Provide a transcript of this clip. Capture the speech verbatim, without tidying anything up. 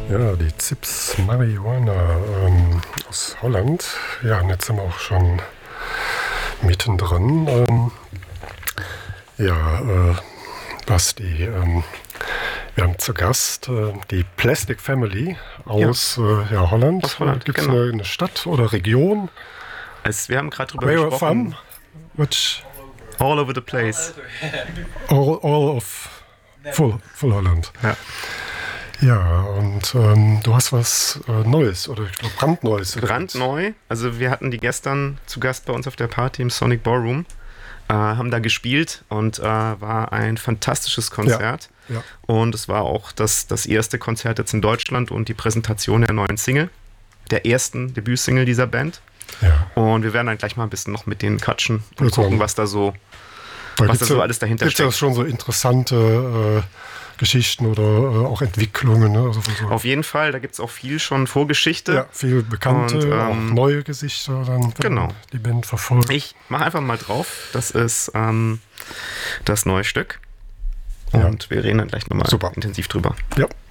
Ja, die Zips Marihuana ähm, aus Holland. Ja, und jetzt sind wir auch schon mittendrin. Ähm, ja, äh, Basti, ähm, wir haben zu Gast äh, die Plastic Family aus ja. Äh, ja, Holland. Aus Holland, Gibt es genau. eine, eine Stadt oder Region? Also, wir haben gerade drüber Where gesprochen. From? Which? All over the place. All, all of full, full Holland. Ja. Ja, und ähm, du hast was äh, Neues oder ich glaube brandneues. Brandneu. Also wir hatten die gestern zu Gast bei uns auf der Party im Sonic Ballroom, äh, haben da gespielt und äh, war ein fantastisches Konzert. Ja, ja. Und es war auch das, das erste Konzert jetzt in Deutschland und die Präsentation der neuen Single, der ersten Debütsingle dieser Band. Ja. Und wir werden dann gleich mal ein bisschen noch mit denen quatschen und also, gucken, was da so, was da so alles dahinter steckt. Gibt es schon so interessante äh, Geschichten oder äh, auch Entwicklungen? Ne? Also so auf jeden Fall, da gibt es auch viel schon Vorgeschichte. Ja, viel bekannte, und, ähm, auch neue Gesichter, dann, wenn genau. man die Band verfolgt. Ich mache einfach mal drauf. Das ist ähm, das neue Stück. Und ja. wir reden dann gleich nochmal intensiv drüber. Ja.